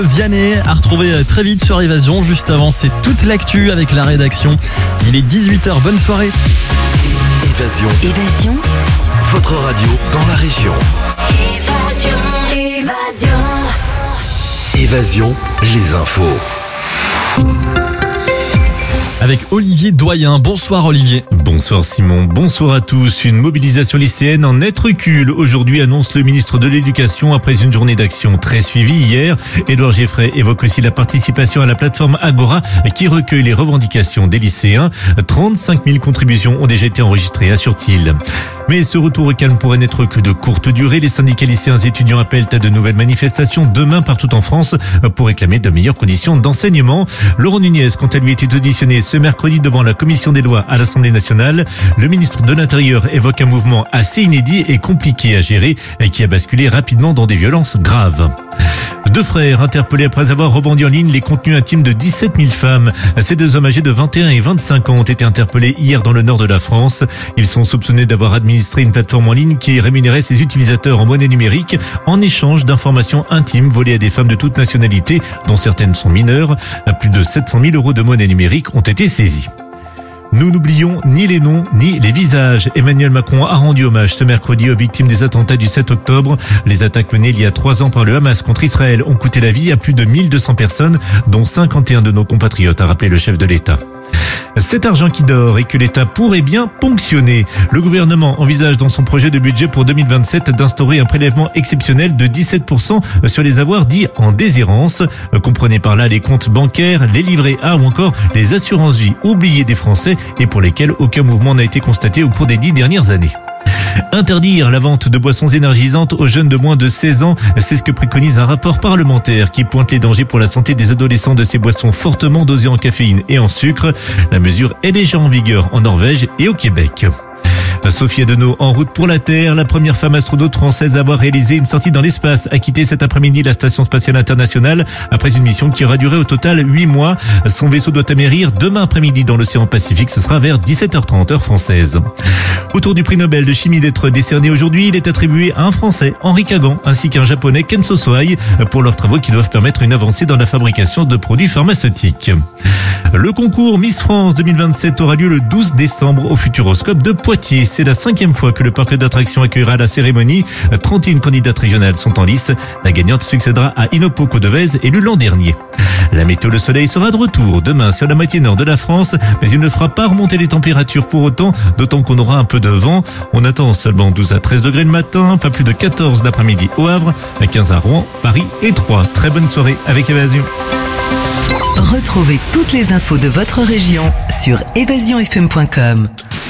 Vianney à retrouver très vite sur Évasion. Juste avant, c'est toute l'actu avec la rédaction. Il est 18h, bonne soirée. Évasion. Votre radio dans la région. Évasion, les infos. Avec Olivier Doyen. Bonsoir Olivier. Bonsoir Simon, bonsoir à tous. Une mobilisation lycéenne en net recul aujourd'hui annonce le ministre de l'Éducation après une journée d'action très suivie hier. Édouard Geffray évoque aussi la participation à la plateforme Agora qui recueille les revendications des lycéens. 35 000 contributions ont déjà été enregistrées, assure-t-il. Mais ce retour au calme pourrait n'être que de courte durée. Les syndicats lycéens et étudiants appellent à de nouvelles manifestations demain partout en France pour réclamer de meilleures conditions d'enseignement. Laurent Nunez, quant à lui, était auditionné ce mercredi devant la commission des lois à l'Assemblée nationale. Le ministre de l'Intérieur évoque un mouvement assez inédit et compliqué à gérer qui a basculé rapidement dans des violences graves. Deux frères interpellés après avoir revendu en ligne les contenus intimes de 17 000 femmes. Ces deux hommes âgés de 21 et 25 ans ont été interpellés hier dans le nord de la France. Ils sont soupçonnés d'avoir administré une plateforme en ligne qui rémunérait ses utilisateurs en monnaie numérique en échange d'informations intimes volées à des femmes de toute nationalité, dont certaines sont mineures. Plus de 700 000 euros de monnaie numérique ont été saisis. Nous n'oublions ni les noms ni les visages. Emmanuel Macron a rendu hommage ce mercredi aux victimes des attentats du 7 octobre. Les attaques menées il y a 3 ans par le Hamas contre Israël ont coûté la vie à plus de 1200 personnes, dont 51 de nos compatriotes, a rappelé le chef de l'État. Cet argent qui dort et que l'État pourrait bien ponctionner. Le gouvernement envisage dans son projet de budget pour 2027 d'instaurer un prélèvement exceptionnel de 17% sur les avoirs dits en déshérence. Comprenez par là les comptes bancaires, les livrets A ou encore les assurances-vie oubliées des Français et pour lesquels aucun mouvement n'a été constaté au cours des 10 dernières années. Interdire la vente de boissons énergisantes aux jeunes de moins de 16 ans, c'est ce que préconise un rapport parlementaire qui pointe les dangers pour la santé des adolescents de ces boissons fortement dosées en caféine et en sucre. La mesure est déjà en vigueur en Norvège et au Québec. Sophie Adenau en route pour la Terre, la première femme astronaute française à avoir réalisé une sortie dans l'espace, a quitté cet après-midi la Station Spatiale Internationale après une mission qui aura duré au total 8 mois. Son vaisseau doit atterrir demain après-midi dans l'océan Pacifique, ce sera vers 17h30 heure française. Autour du prix Nobel de chimie d'être décerné aujourd'hui, il est attribué à un Français, Henri Kagan, ainsi qu'un Japonais, Kenzo Soai, pour leurs travaux qui doivent permettre une avancée dans la fabrication de produits pharmaceutiques. Le concours Miss France 2027 aura lieu le 12 décembre au Futuroscope de Poitiers. C'est la 5e fois que le parc d'attractions accueillera la cérémonie. 31 candidates régionales sont en lice. La gagnante succédera à Inopo Codevez, élue l'an dernier. La météo, le soleil sera de retour demain sur la moitié nord de la France, mais il ne fera pas remonter les températures pour autant, d'autant qu'on aura un peu de vent. On attend seulement 12 à 13 degrés le matin, pas plus de 14 l'après-midi au Havre, 15 à Rouen, Paris et Troyes. Très bonne soirée avec Évasion. Retrouvez toutes les infos de votre région sur évasionfm.com.